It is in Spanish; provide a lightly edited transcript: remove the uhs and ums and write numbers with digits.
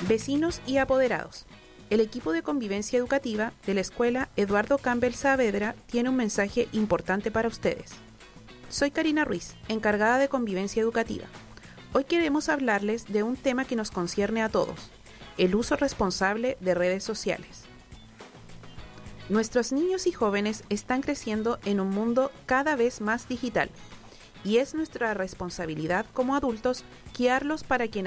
Vecinos y apoderados. El equipo de convivencia educativa de la escuela Eduardo Campbell Saavedra tiene un mensaje importante para ustedes. Soy Karina Ruiz, encargada de convivencia educativa. Hoy queremos hablarles de un tema que nos concierne a todos, el uso responsable de redes sociales. Nuestros niños y jóvenes están creciendo en un mundo cada vez más digital y es nuestra responsabilidad como adultos guiarlos para que